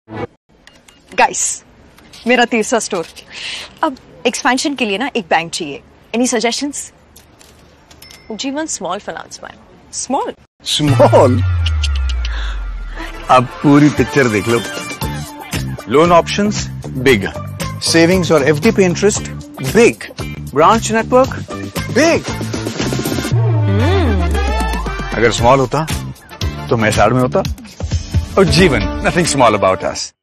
Guys, मेरा तीसरा store. अब एक्सपेंशन के लिए ना एक बैंक चाहिए। Any suggestions? जीवन small finance bank. Small? Small? अब पूरी पिक्चर देख लो। लोन ऑप्शंस बिग, सेविंग्स और एफडी पे interest big, branch network big. अगर स्मॉल होता तो मैं साइड में होता। और जीवन, नथिंग स्मॉल अबाउट अस।